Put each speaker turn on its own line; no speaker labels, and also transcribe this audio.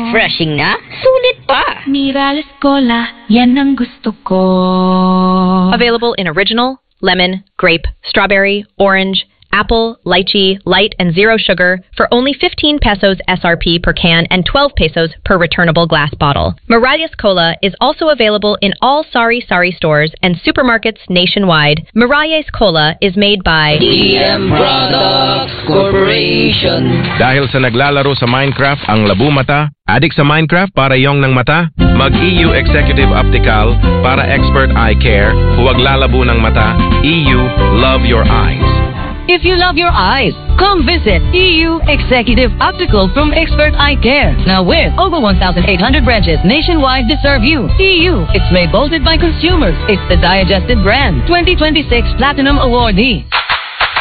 Refreshing na? Sulit pa!
Mirales Cola, yan ang gusto ko.
Available in original, lemon, grape, strawberry, orange, apple, lychee, light, and zero sugar for only 15 pesos SRP per can and 12 pesos per returnable glass bottle. Miralles Cola is also available in all Sari Sari stores and supermarkets nationwide. Miralles Cola is made by
DM Products Corporation.
Dahil sa naglalaro sa Minecraft ang labo mata, adik sa Minecraft para yong ng mata, mag-EU Executive Optical para expert eye care, huwag lalabo ng mata, EU Love Your Eyes.
If you love your eyes, come visit EU Executive Optical from Expert Eye Care. Now with over 1,800 branches nationwide to serve you. EU, it's made bolded by consumers. It's the digested brand. 2026 Platinum Awardee.